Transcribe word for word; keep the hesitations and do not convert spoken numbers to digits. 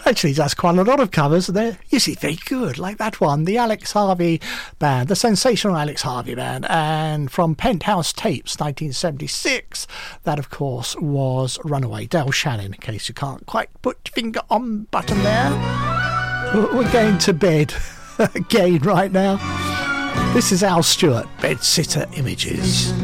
Actually, he does quite a lot of covers. They're usually very good, like that one, the Alex Harvey Band, the sensational Alex Harvey Band, and from Penthouse Tapes, nineteen seventy-six, that, of course, was Runaway, Del Shannon, in case you can't quite put your finger on the button there. We're going to bed again right now. This is Al Stewart, Bedsitter Images.